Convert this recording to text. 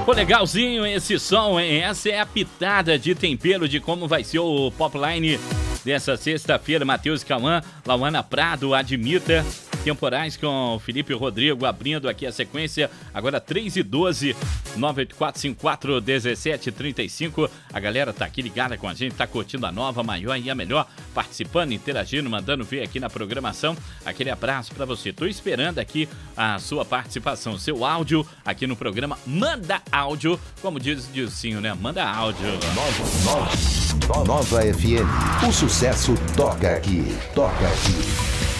Pô, legalzinho esse som, hein? Essa é a pitada de tempero de como vai ser o Popline dessa sexta-feira. Matheus Cauã, Lauana Prado, Admita. Temporais com Felipe Rodrigo abrindo aqui a sequência. Agora 3h12, 984541735. A galera tá aqui ligada com a gente, tá curtindo a nova, maior e a melhor, participando, interagindo, mandando ver aqui na programação. Aquele abraço pra você. Tô esperando aqui a sua participação, seu áudio aqui no programa. Manda áudio, como diz o Dilcinho, né? Manda áudio. Nova FM. O sucesso toca aqui. Toca aqui.